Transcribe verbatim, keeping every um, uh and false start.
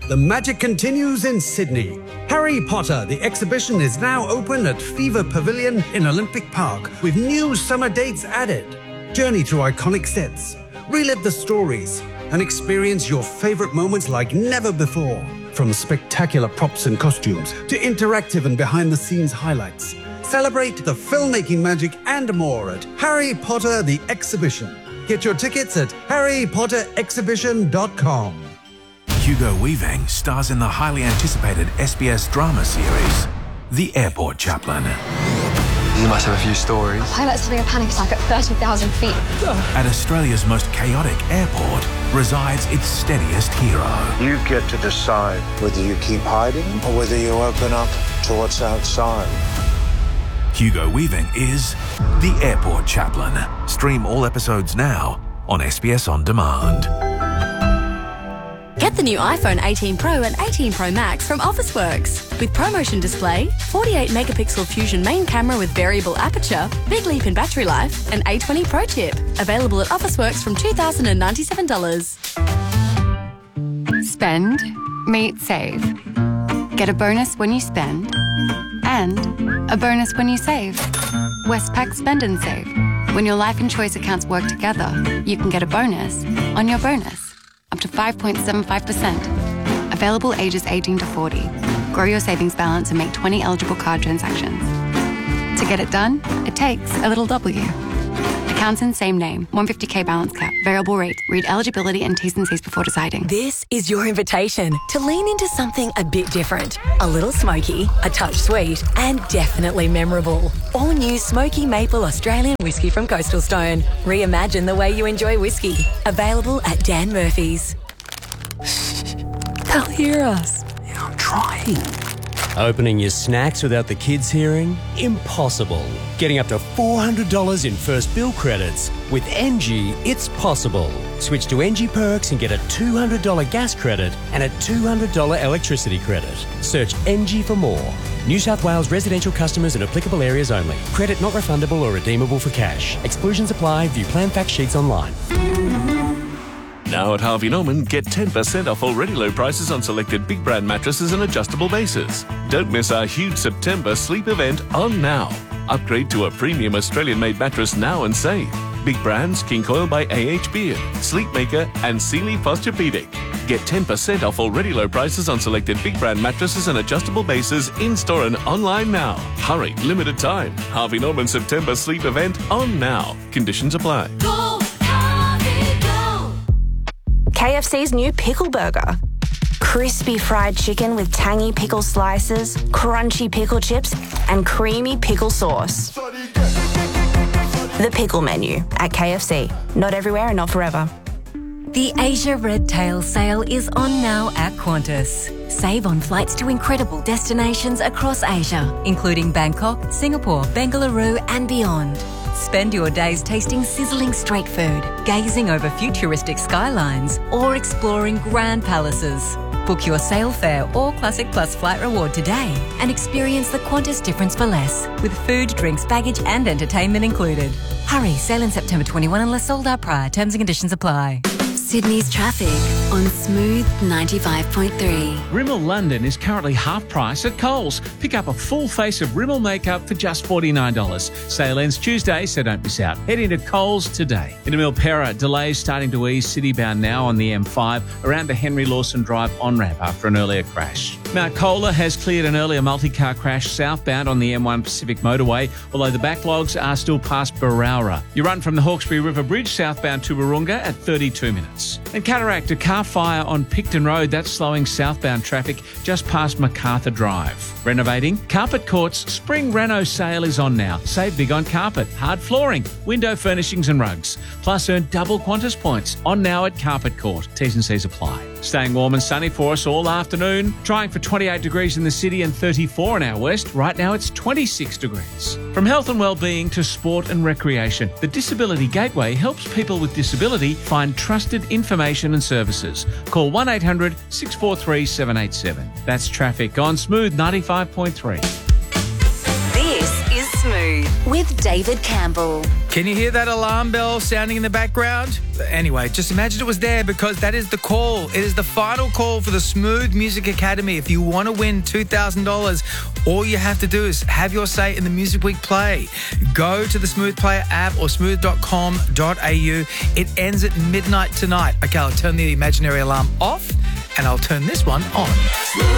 the magic continues in Sydney. Harry Potter, the exhibition, is now open at Fever Pavilion in Olympic Park with new summer dates added. Journey through iconic sets, relive the stories, and experience your favorite moments like never before. From spectacular props and costumes to interactive and behind-the-scenes highlights. Celebrate the filmmaking magic and more at Harry Potter the Exhibition. Get your tickets at harry potter exhibition dot com. Hugo Weaving stars in the highly anticipated S B S drama series, The Airport Chaplain. You must have a few stories. Pilots having a panic attack at thirty thousand feet. At Australia's most chaotic airport resides its steadiest hero. You get to decide whether you keep hiding or whether you open up to what's outside. Hugo Weaving is The Airport Chaplain. Stream all episodes now on S B S On Demand. Get the new iPhone eighteen Pro and eighteen Pro Max from Officeworks. With ProMotion display, forty-eight megapixel Fusion main camera with variable aperture, big leap in battery life, and A twenty Pro chip. Available at Officeworks from two thousand ninety-seven dollars. Spend, meet, save. Get a bonus when you spend, and a bonus when you save. Westpac Spend and Save. When your life and choice accounts work together, you can get a bonus on your bonus, up to five point seven five percent. Available ages eighteen to forty. Grow your savings balance and make twenty eligible card transactions. To get it done, it takes a little W. Accounts in same name, one hundred fifty K balance cap, variable rate. Read eligibility and T's and C's before deciding. This is your invitation to lean into something a bit different. A little smoky, a touch sweet, and definitely memorable. All new Smoky Maple Australian whiskey from Coastal Stone. Reimagine the way you enjoy whiskey. Available at Dan Murphy's. They'll hear us. Yeah, I'm trying. Opening your snacks without the kids hearing? Impossible. Getting up to four hundred dollars in first bill credits. With N G, it's possible. Switch to N G Perks and get a two hundred dollars gas credit and a two hundred dollars electricity credit. Search N G for more. New South Wales residential customers in applicable areas only. Credit not refundable or redeemable for cash. Exclusions apply. View plan fact sheets online. Now at Harvey Norman, get ten percent off already low prices on selected big brand mattresses and adjustable bases. Don't miss our huge September sleep event on now. Upgrade to a premium Australian-made mattress now and save. Big brands King Coil by A H Beard, Sleepmaker and Sealy Posturepedic. Get ten percent off already low prices on selected big brand mattresses and adjustable bases in-store and online now. Hurry, limited time. Harvey Norman September sleep event on now. Conditions apply. Go, Harvey, go. K F C's new pickle burger. Crispy fried chicken with tangy pickle slices, crunchy pickle chips, and creamy pickle sauce. The pickle menu at K F C. Not everywhere and not forever. The Asia Red Tail sale is on now at Qantas. Save on flights to incredible destinations across Asia, including Bangkok, Singapore, Bengaluru and beyond. Spend your days tasting sizzling street food, gazing over futuristic skylines, or exploring grand palaces. Book your sale fare or Classic Plus flight reward today and experience the Qantas difference for less, with food, drinks, baggage and entertainment included. Hurry, sale in September twenty-first unless sold out prior. Terms and conditions apply. Sydney's traffic on Smooth ninety-five point three. Rimmel London is currently half price at Coles. Pick up a full face of Rimmel makeup for just forty-nine dollars. Sale ends Tuesday, so don't miss out. Head into Coles today. In Milperra, delays starting to ease city-bound now on the M five around the Henry Lawson Drive on-ramp after an earlier crash. Mount Colah has cleared an earlier multi-car crash southbound on the M one Pacific Motorway, although the backlogs are still past Berowra. You run from the Hawkesbury River Bridge southbound to Warunga at thirty-two minutes. And Cataract, a car fire on Picton Road, that's slowing southbound traffic just past MacArthur Drive. Renovating? Carpet Court's Spring Reno sale is on now. Save big on carpet, hard flooring, window furnishings and rugs. Plus earn double Qantas points. On now at Carpet Court. T's and C's apply. Staying warm and sunny for us all afternoon. Trying for twenty-eight degrees in the city and thirty-four in our west. Right now it's twenty-six degrees. From health and wellbeing to sport and recreation, the Disability Gateway helps people with disability find trusted information and services. Call one eight hundred six four three seven eight seven. That's traffic on Smooth ninety-five point three. This is Smooth. We're with David Campbell. Can you hear that alarm bell sounding in the background? Anyway, just imagine it was there because that is the call. It is the final call for the Smooth Music Academy. If you want to win two thousand dollars, all you have to do is have your say in the Music Week play. Go to the Smooth Player app or smooth dot com dot a u. It ends at midnight tonight. Okay, I'll turn the imaginary alarm off and I'll turn this one on.